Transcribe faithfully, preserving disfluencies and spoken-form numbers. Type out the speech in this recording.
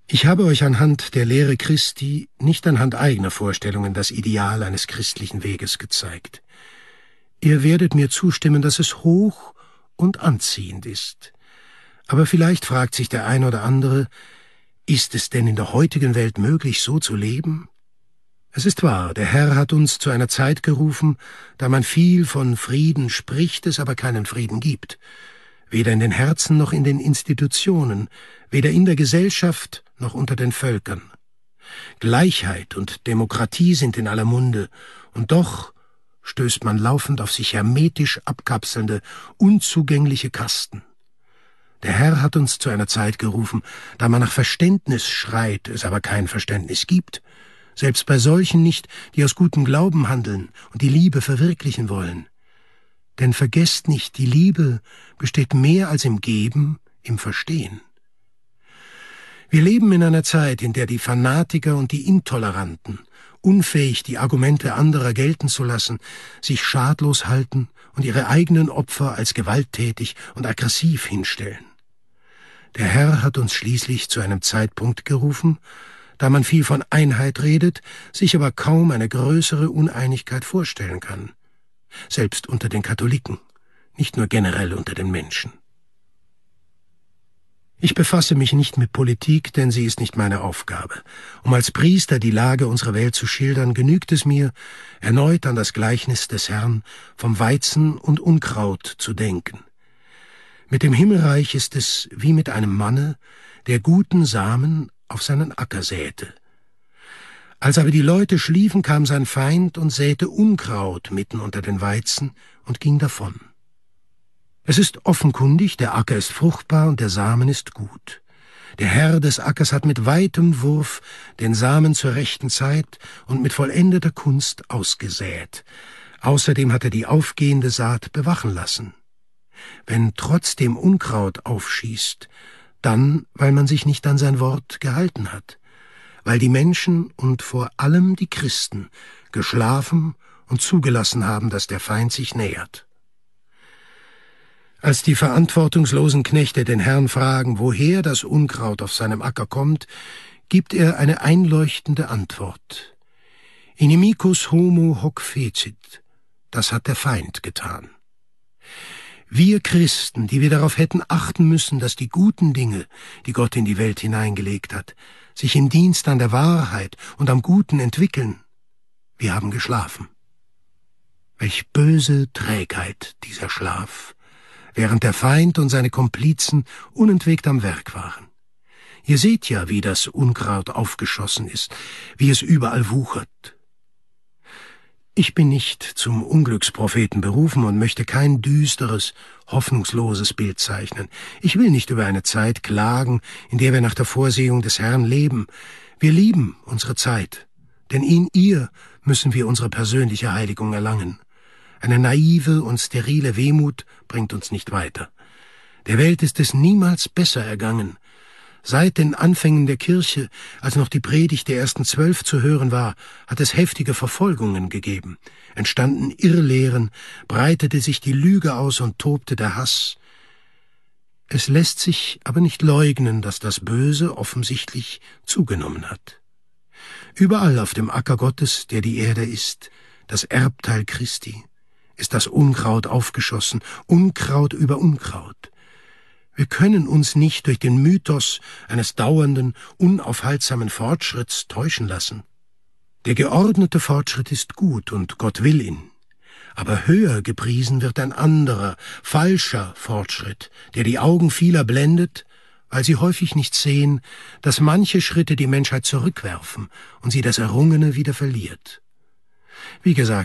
Ich habe euch anhand der Lehre Christi, nicht anhand eigener Vorstellungen, das Ideal eines christlichen Weges gezeigt. Ihr werdet mir zustimmen, dass es hoch und anziehend ist. Aber vielleicht fragt sich der ein oder andere, ist es denn in der heutigen Welt möglich, so zu leben? Es ist wahr, der Herr hat uns zu einer Zeit gerufen, da man viel von Frieden spricht, es aber keinen Frieden gibt. Weder in den Herzen noch in den Institutionen, weder in der Gesellschaft noch unter den Völkern. Gleichheit und Demokratie sind in aller Munde, und doch stößt man laufend auf sich hermetisch abkapselnde, unzugängliche Kasten. Der Herr hat uns zu einer Zeit gerufen, da man nach Verständnis schreit, es aber kein Verständnis gibt, selbst bei solchen nicht, die aus gutem Glauben handeln und die Liebe verwirklichen wollen. Denn vergesst nicht, die Liebe besteht mehr als im Geben, im Verstehen. Wir leben in einer Zeit, in der die Fanatiker und die Intoleranten, unfähig, die Argumente anderer gelten zu lassen, sich schadlos halten und ihre eigenen Opfer als gewalttätig und aggressiv hinstellen. Der Herr hat uns schließlich zu einem Zeitpunkt gerufen, da man viel von Einheit redet, sich aber kaum eine größere Uneinigkeit vorstellen kann. Selbst unter den Katholiken, nicht nur generell unter den Menschen. Ich befasse mich nicht mit Politik, denn sie ist nicht meine Aufgabe. Um als Priester die Lage unserer Welt zu schildern, genügt es mir, erneut an das Gleichnis des Herrn vom Weizen und Unkraut zu denken. Mit dem Himmelreich ist es wie mit einem Manne, der guten Samen auf seinen Acker säte. Als aber die Leute schliefen, kam sein Feind und säte Unkraut mitten unter den Weizen und ging davon. Es ist offenkundig, der Acker ist fruchtbar und der Samen ist gut. Der Herr des Ackers hat mit weitem Wurf den Samen zur rechten Zeit und mit vollendeter Kunst ausgesät. Außerdem hat er die aufgehende Saat bewachen lassen. Wenn trotzdem Unkraut aufschießt, dann, weil man sich nicht an sein Wort gehalten hat, weil die Menschen und vor allem die Christen geschlafen und zugelassen haben, dass der Feind sich nähert. Als die verantwortungslosen Knechte den Herrn fragen, woher das Unkraut auf seinem Acker kommt, gibt er eine einleuchtende Antwort. Inimicus homo hoc fecit, das hat der Feind getan. Wir Christen, die wir darauf hätten achten müssen, dass die guten Dinge, die Gott in die Welt hineingelegt hat, sich im Dienst an der Wahrheit und am Guten entwickeln, wir haben geschlafen. Welch böse Trägheit dieser Schlaf, während der Feind und seine Komplizen unentwegt am Werk waren. Ihr seht ja, wie das Unkraut aufgeschossen ist, wie es überall wuchert. Ich bin nicht zum Unglückspropheten berufen und möchte kein düsteres, hoffnungsloses Bild zeichnen. Ich will nicht über eine Zeit klagen, in der wir nach der Vorsehung des Herrn leben. Wir lieben unsere Zeit, denn in ihr müssen wir unsere persönliche Heiligung erlangen. Eine naive und sterile Wehmut bringt uns nicht weiter. Der Welt ist es niemals besser ergangen. Seit den Anfängen der Kirche, als noch die Predigt der ersten Zwölf zu hören war, hat es heftige Verfolgungen gegeben, entstanden Irrlehren, breitete sich die Lüge aus und tobte der Hass. Es lässt sich aber nicht leugnen, dass das Böse offensichtlich zugenommen hat. Überall auf dem Acker Gottes, der die Erde ist, das Erbteil Christi, ist das Unkraut aufgeschossen, Unkraut über Unkraut. Wir können uns nicht durch den Mythos eines dauernden, unaufhaltsamen Fortschritts täuschen lassen. Der geordnete Fortschritt ist gut und Gott will ihn. Aber höher gepriesen wird ein anderer, falscher Fortschritt, der die Augen vieler blendet, weil sie häufig nicht sehen, dass manche Schritte die Menschheit zurückwerfen und sie das Errungene wieder verliert. Wie gesagt,